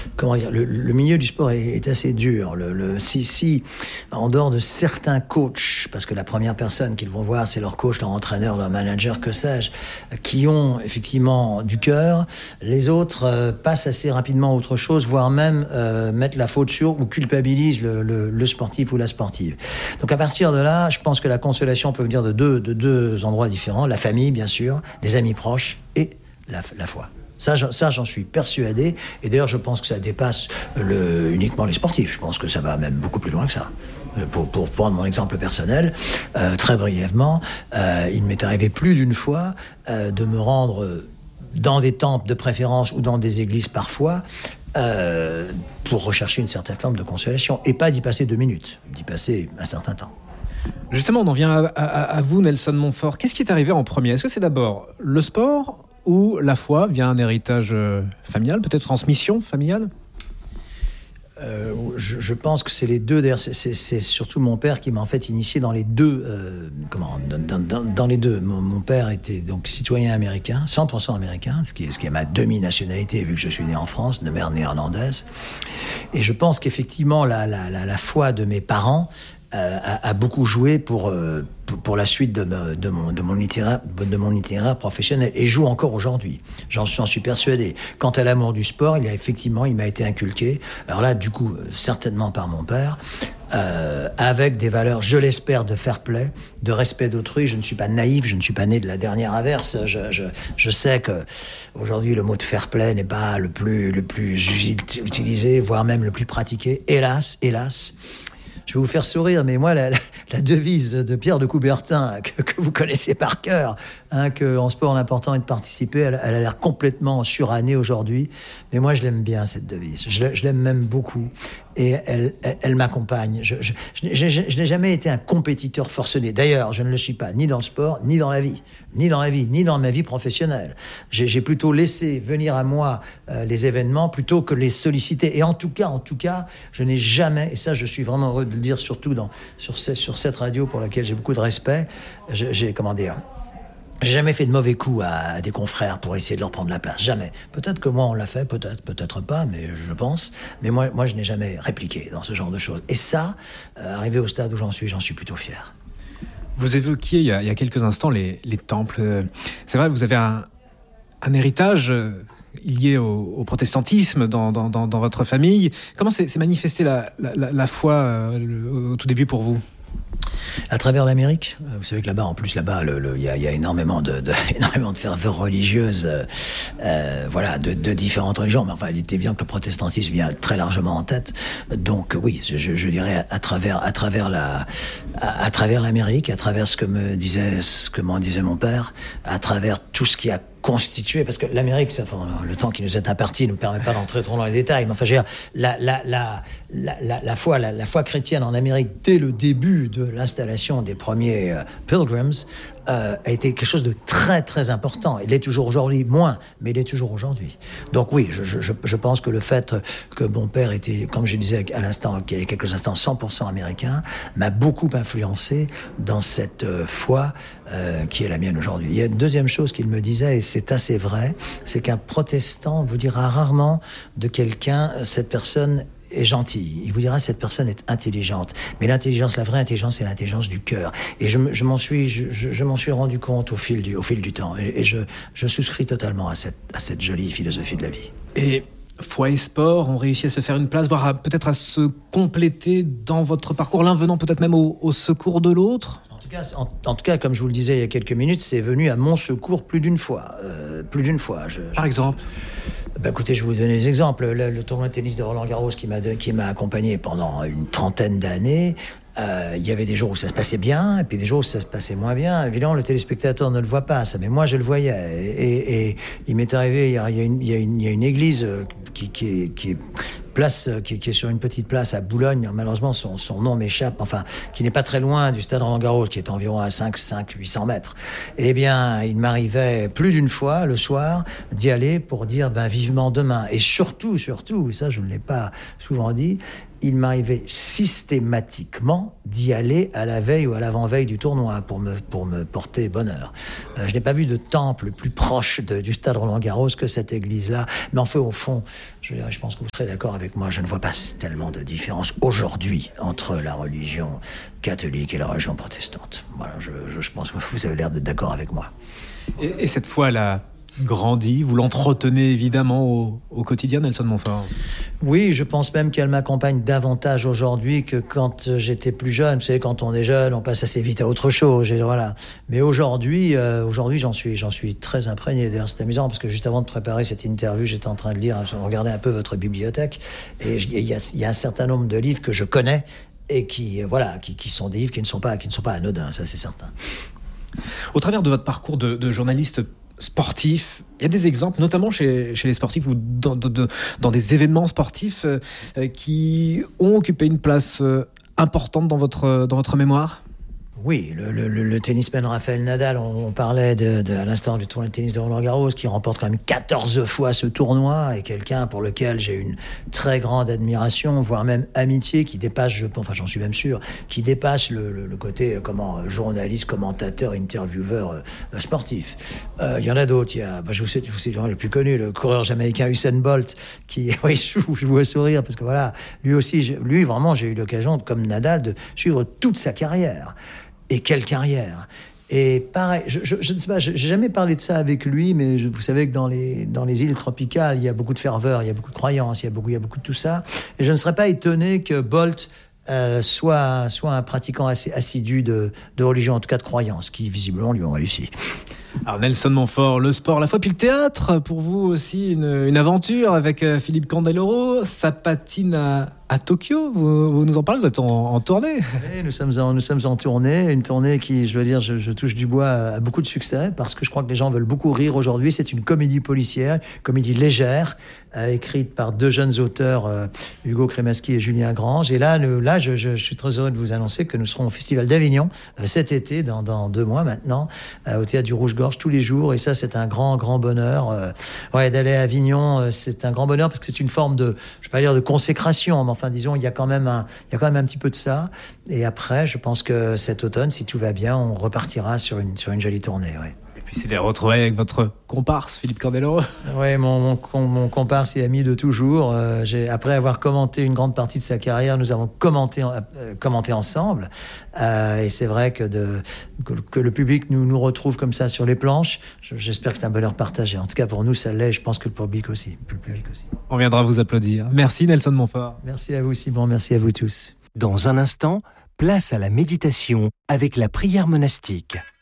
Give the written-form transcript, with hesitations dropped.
comment dire, le milieu du sport est assez dur. Si en dehors de certains coachs, parce que la première personne qu'ils vont voir, c'est leur coach, leur entraîneur, leur manager, que sais-je, qui ont effectivement du cœur, les autres passent assez rapidement à autre chose, voire même mettent la faute sur ou culpabilisent le sportif ou la sportive. Donc à partir de là, je pense que la consolation peut venir de deux endroits différents, la famille bien sûr, des amis proches et la foi. Ça, j'en suis persuadé. Et d'ailleurs, je pense que ça dépasse uniquement les sportifs. Je pense que ça va même beaucoup plus loin que ça. Pour prendre mon exemple personnel, très brièvement, il m'est arrivé plus d'une fois de me rendre dans des temples de préférence ou dans des églises parfois pour rechercher une certaine forme de consolation. Et pas d'y passer 2 minutes, d'y passer un certain temps. Justement, on en vient à vous, Nelson Montfort. Qu'est-ce qui est arrivé en premier ? Est-ce que c'est d'abord le sport ou la foi via un héritage familial, peut-être transmission familiale ? Je pense que c'est les deux. D'ailleurs, c'est surtout mon père qui m'a en fait initié dans les deux. Dans les deux. Mon père était donc citoyen américain, 100% américain, ce qui est ma demi-nationalité vu que je suis né en France, de mère néerlandaise. Et je pense qu'effectivement la foi de mes parents a beaucoup joué pour la suite de mon itinéraire professionnel et joue encore aujourd'hui. J'en suis persuadé. Quant à l'amour du sport, il m'a été inculqué. Alors là, du coup, certainement par mon père, avec des valeurs, je l'espère, de fair play, de respect d'autrui. Je ne suis pas naïf, je ne suis pas né de la dernière averse. Je sais que aujourd'hui le mot de fair play n'est pas le plus utilisé, voire même le plus pratiqué. Hélas. Je vais vous faire sourire, mais moi, la devise de Pierre de Coubertin, que vous connaissez par cœur, qu'en sport, l'important est de participer, elle a l'air complètement surannée aujourd'hui. Mais moi, je l'aime bien, cette devise. Je l'aime même beaucoup. Et elle m'accompagne. Je n'ai jamais été un compétiteur forcené. D'ailleurs, je ne le suis pas, ni dans le sport, ni dans la vie. Ni dans ma vie professionnelle. J'ai plutôt laissé venir à moi les événements plutôt que les solliciter. Et en tout cas, je n'ai jamais, et ça je suis vraiment heureux de le dire, surtout sur cette radio pour laquelle j'ai beaucoup de respect, j'ai jamais fait de mauvais coups à des confrères pour essayer de leur prendre la place. Jamais. Peut-être que moi on l'a fait, peut-être pas, mais je pense. Mais moi je n'ai jamais répliqué dans ce genre de choses. Et ça, arrivé au stade où j'en suis plutôt fier. Vous évoquiez il y a quelques instants les temples. C'est vrai, vous avez un héritage lié au protestantisme dans votre famille. Comment s'est manifestée la foi au tout début pour vous ? À travers l'Amérique, vous savez que là-bas, il y a énormément de ferveur religieuse, de différentes religions. Mais enfin, il était bien que le protestantisme vient très largement en tête. Donc oui, je dirais à travers l'Amérique, à travers ce que m'en disait mon père, à travers tout ce qui a constitué, parce que l'Amérique, le temps qui nous est imparti ne nous permet pas d'entrer trop dans les détails, mais enfin, je veux dire, la foi chrétienne en Amérique, dès le début de l'installation des premiers Pilgrims, a été quelque chose de très très important. Il l'est toujours aujourd'hui, moins, mais il est toujours aujourd'hui. Donc oui, je pense que le fait que mon père était, comme je disais à l'instant, il y a quelques instants, 100% américain, m'a beaucoup influencé dans cette foi qui est la mienne aujourd'hui. Il y a une deuxième chose qu'il me disait, et c'est assez vrai, c'est qu'un protestant vous dira rarement de quelqu'un, cette personne est gentille. Il vous dira cette personne est intelligente. Mais l'intelligence, la vraie intelligence, c'est l'intelligence du cœur. Et je m'en suis rendu compte au fil du temps. Et je souscris totalement à cette jolie philosophie de la vie. Et foi et sport ont réussi à se faire une place, voire peut-être à se compléter dans votre parcours, l'un venant peut-être même au secours de l'autre. En tout cas, comme je vous le disais il y a quelques minutes, c'est venu à mon secours plus d'une fois. Par exemple ? Écoutez, je vais vous donner des exemples. Le tournoi de tennis de Roland-Garros qui m'a accompagné pendant une trentaine d'années. Il y avait des jours où ça se passait bien, et puis des jours où ça se passait moins bien. Évidemment, le téléspectateur ne le voit pas, ça, mais moi je le voyais. Et il m'est arrivé, il y a une église qui est sur une petite place à Boulogne. Malheureusement, son nom m'échappe. Enfin, qui n'est pas très loin du stade Roland-Garros, qui est environ à 800 mètres. Eh bien, il m'arrivait plus d'une fois le soir d'y aller pour dire vivement demain. Et surtout, ça je ne l'ai pas souvent dit, il m'arrivait systématiquement d'y aller à la veille ou à l'avant-veille du tournoi pour me porter bonheur. Je n'ai pas vu de temple plus proche du stade Roland-Garros que cette église-là. Mais enfin, au fond, je pense que vous serez d'accord avec moi, je ne vois pas tellement de différence aujourd'hui entre la religion catholique et la religion protestante. Voilà, je pense que vous avez l'air d'être d'accord avec moi. Et cette fois, là, grandi, vous l'entretenez évidemment au quotidien, Nelson Montfort? Oui, je pense même qu'elle m'accompagne davantage aujourd'hui que quand j'étais plus jeune. Vous savez, quand on est jeune, on passe assez vite à autre chose. Voilà. Mais aujourd'hui, j'en suis très imprégné. D'ailleurs, c'est amusant parce que juste avant de préparer cette interview, j'étais en train de lire, je regardais un peu votre bibliothèque, et il y a un certain nombre de livres que je connais et qui sont des livres qui ne sont pas anodins. Ça, c'est certain. Au travers de votre parcours de journaliste sportif, il y a des exemples, notamment chez les sportifs ou dans des événements sportifs qui ont occupé une place importante dans votre mémoire? Oui, le tennisman Rafael Nadal, on parlait à l'instant du tournoi de tennis de Roland-Garros, qui remporte quand même 14 fois ce tournoi, et quelqu'un pour lequel j'ai une très grande admiration, voire même amitié, qui dépasse, j'en suis même sûr, qui dépasse le côté journaliste, commentateur, intervieweur sportif. Il y en a d'autres. Je vous sais le plus connu, le coureur jamaïcain Usain Bolt, qui, oui, je vous vois sourire, parce que voilà, lui vraiment, j'ai eu l'occasion, comme Nadal, de suivre toute sa carrière. Et quelle carrière! Et pareil, je ne sais pas, j'ai jamais parlé de ça avec lui, mais vous savez que dans les îles tropicales, il y a beaucoup de ferveur, il y a beaucoup de croyances, il y a beaucoup de tout ça. Et je ne serais pas étonné que Bolt soit un pratiquant assez assidu de religion, en tout cas de croyance, qui visiblement lui ont réussi. Alors Nelson Montfort, le sport, la foi, puis le théâtre, pour vous aussi une aventure avec Philippe Candeloro. Ça patine à Tokyo, vous nous en parlez, vous êtes en tournée. Oui, nous sommes en tournée, une tournée qui, je veux dire, je touche du bois, a beaucoup de succès, parce que je crois que les gens veulent beaucoup rire aujourd'hui. C'est une comédie policière, comédie légère, écrite par deux jeunes auteurs, Hugo Crémasky et Julien Grange. Et là, je suis très heureux de vous annoncer que nous serons au Festival d'Avignon cet été, dans 2 mois maintenant, au Théâtre du Rouge-Gorge tous les jours. Et ça, c'est un grand bonheur. D'aller à Avignon, c'est un grand bonheur parce que c'est une forme de, je ne vais pas dire de consécration, mais enfin, disons, il y a quand même un petit peu de ça. Et après, je pense que cet automne, si tout va bien, on repartira sur une jolie tournée. Ouais. Et puis c'est les retrouvailles avec votre comparse, Philippe Candeloro. Oui, mon comparse et ami de toujours. Après avoir commenté une grande partie de sa carrière, nous avons commenté ensemble. Et c'est vrai que le public nous retrouve comme ça sur les planches. J'espère que c'est un bonheur partagé. En tout cas, pour nous, ça l'est. Je pense que le public aussi. On viendra vous applaudir. Merci Nelson Montfort. Merci à vous, Simon. Merci à vous tous. Dans un instant, place à la méditation avec la prière monastique.